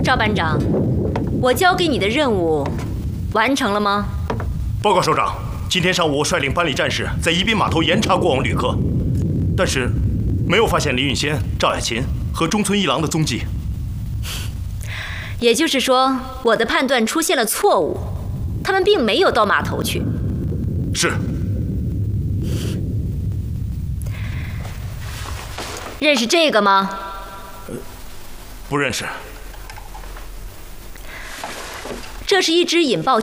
赵班长，我交给你的任务完成了吗？ 报告首长，今天上午我率领班里战士在宜宾码头严查过往旅客，但是没有发现林允先、赵雅琴和中村一郎的踪迹。 也就是说，我的判断出现了错误，他们并没有到码头去。 是。 认识这个吗？ 不认识。 这是一支引爆